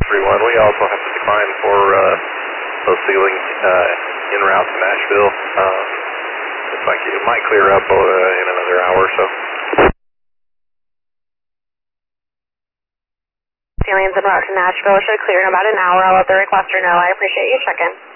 931. We also have to decline for those ceiling en route to Nashville. Looks like it might clear up in another hour or so. Ceilings en route to Nashville should clear in about an hour. I'll let the requester know. I appreciate you checking.